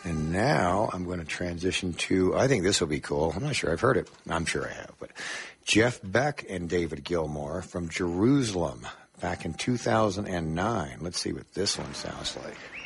And now I'm going to transition to, I think this will be cool. I'm not sure I've heard it. I'm sure I have. But Jeff Beck and David Gilmour from Jerusalem back in 2009. Let's see what this one sounds like.